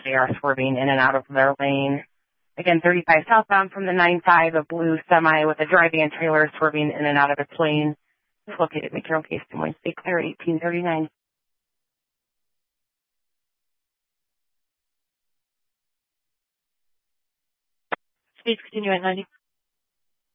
they are swerving in and out of their lane. Again, 35 southbound from the 9-5, a blue semi with a dry-van trailer swerving in and out of its lane. It's located at McCarroll Case, Des Moines. Stay clear, 1839. Speeds continue at 90.